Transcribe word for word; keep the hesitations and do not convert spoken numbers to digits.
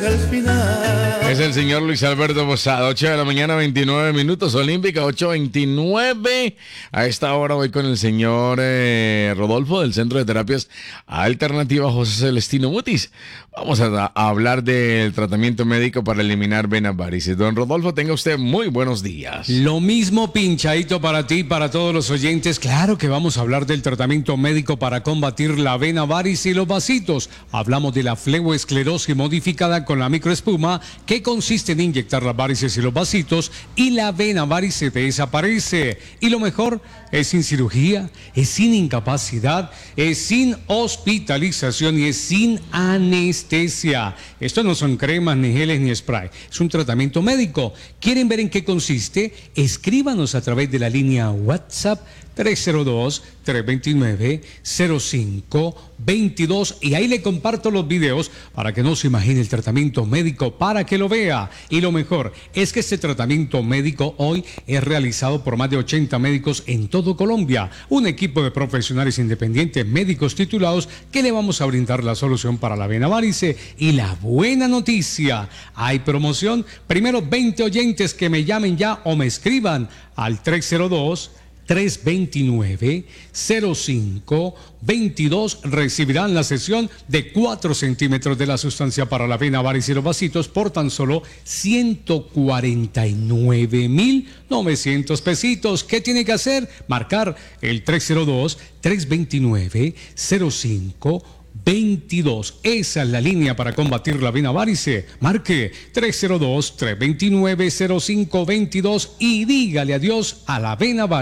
al final. Es el señor Luis Alberto Posada, ocho de la mañana, veintinueve minutos, Olímpica, ocho veintinueve. A esta hora voy con el señor eh, Rodolfo del Centro de Terapias Alternativa José Celestino Mutis. Vamos a, a hablar del tratamiento médico para eliminar venas varices. Don Rodolfo, tenga usted muy buenos días. Lo mismo, pinchadito para ti, para todos los oyentes. Claro que vamos a hablar del tratamiento médico para combatir la vena varice y los vasitos. Hablamos de la fleboesclerosis modificada con la microespuma, que consiste en inyectar las varices y los vasitos y la vena varice desaparece. Y lo mejor es sin cirugía, es sin incapacidad, es sin hospitalización y es sin anestesia. Esto no son cremas, ni geles, ni spray. Es un tratamiento médico. ¿Quieren ver en qué consiste? Escríbanos a través de la línea WhatsApp tres cero dos, tres dos nueve, cero cinco dos dos y ahí le comparto los videos para que no se imagine el tratamiento médico, para que lo vea. Y lo mejor es que este tratamiento médico hoy es realizado por más de ochenta médicos en todo Colombia, un equipo de profesionales independientes, médicos titulados, que le vamos a brindar la solución para la vena varice. Y la buena noticia, hay promoción. Primero veinte oyentes que me llamen ya o me escriban al tres cero dos, tres dos nueve, cero cinco dos dos recibirán la sesión de cuatro centímetros de la sustancia para la vena varice y los vasitos por tan solo ciento cuarenta y nueve mil novecientos pesitos. ¿Qué tiene que hacer? Marcar el tres cero dos, tres dos nueve, cero cinco veintidós. Esa es la línea para combatir la vena varice. Marque tres cero dos, tres dos nueve, cero cinco dos dos y dígale adiós a la vena varice.